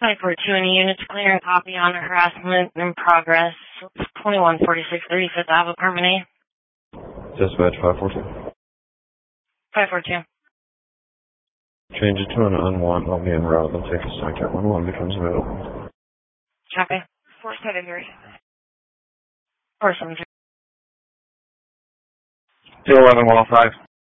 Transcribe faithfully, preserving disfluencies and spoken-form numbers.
five four two, any units clear and copy on harassment in progress. twenty-one forty-six thirty-fifth Ave, apartment A. Dispatch five four two. five four two. Change it to an unwanted. I'll be en route. It'll take a second. One one becomes available. Copy. four seven three. four seven three. two eleven one oh five.